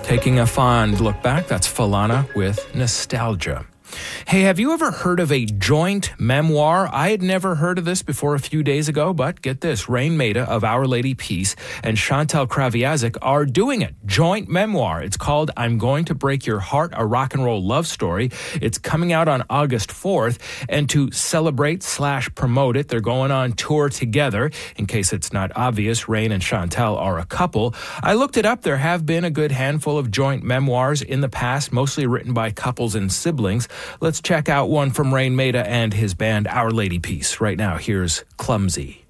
Taking a fond look back, that's Falana with Nostalgia. Hey, have you ever heard of a joint memoir? I had never heard of this before a few days ago, but get this, Rain Maida of Our Lady Peace and Chantal Kraviazik are doing it. Joint memoir. It's called I'm Going to Break Your Heart, a rock and roll love story. It's coming out on August 4th, and to celebrate/promote it, they're going on tour together. In case it's not obvious, Rain and Chantal are a couple. I looked it up. There have been a good handful of joint memoirs in the past, mostly written by couples and siblings. Let's check out one from Rain Maida and his band Our Lady Peace. Right now, here's Clumsy.